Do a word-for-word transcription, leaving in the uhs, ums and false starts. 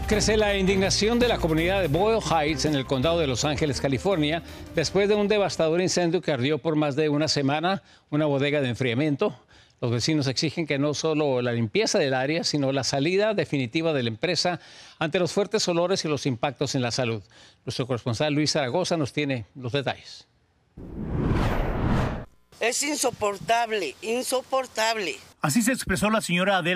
Crece la indignación de la comunidad de Boyle Heights en el condado de Los Ángeles, California, después de un devastador incendio que ardió por más de una semana una bodega de enfriamiento. Los vecinos exigen que no solo la limpieza del área, sino la salida definitiva de la empresa ante los fuertes olores y los impactos en la salud. Nuestro corresponsal Luis Zaragoza nos tiene los detalles. Es insoportable, insoportable. Así se expresó la señora Adela